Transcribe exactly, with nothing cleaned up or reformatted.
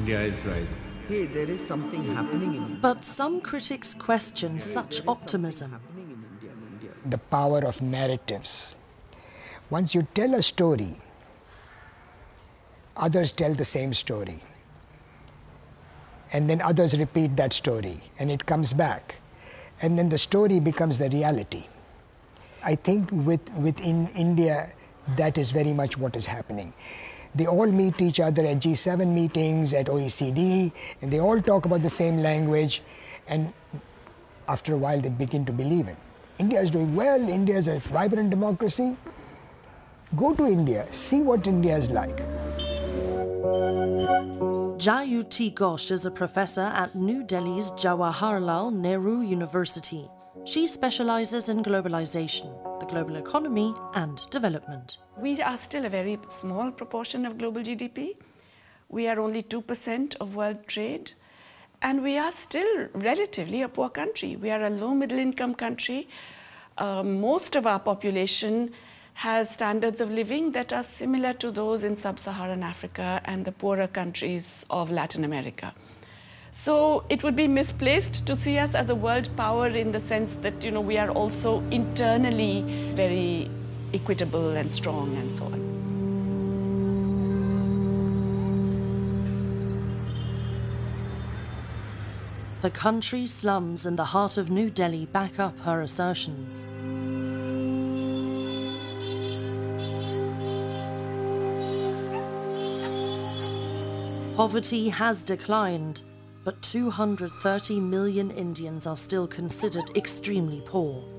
India is rising. Hey, there is something happening in India. But some critics question such optimism. The power of narratives. Once you tell a story, others tell the same story. And then others repeat that story, and it comes back. And then the story becomes the reality. I think with, within India, that is very much what is happening. They all meet each other at G seven meetings, at O E C D, and they all talk about the same language, and after a while they begin to believe it. India is doing well, India is a vibrant democracy. Go to India, see what India is like. Jayuti Ghosh is a professor at New Delhi's Jawaharlal Nehru University. She specializes in globalization, the global economy and development. We are still a very small proportion of global G D P. We are only two percent of world trade. And we are still relatively a poor country. We are a low middle income country. Uh, most of our population has standards of living that are similar to those in sub-Saharan Africa and the poorer countries of Latin America. So it would be misplaced to see us as a world power in the sense that, you know, we are also internally very equitable and strong and so on. The country slums in the heart of New Delhi back up her assertions. Poverty has declined, but two hundred thirty million Indians are still considered extremely poor.